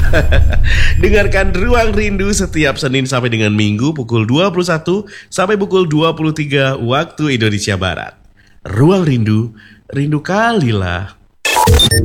Dengarkan Ruang Rindu setiap Senin sampai dengan Minggu pukul 21 sampai pukul 23 waktu Indonesia Barat. Ruang Rindu, rindu kali lah.